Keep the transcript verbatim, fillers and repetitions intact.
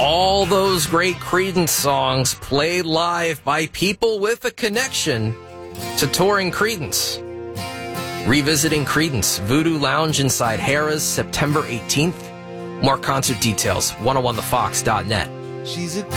All those great Creedence songs played live by people with a connection to touring Creedence. Revisiting Creedence, Voodoo Lounge inside Harrah's, September eighteenth. More concert details, one oh one the fox dot net. She's a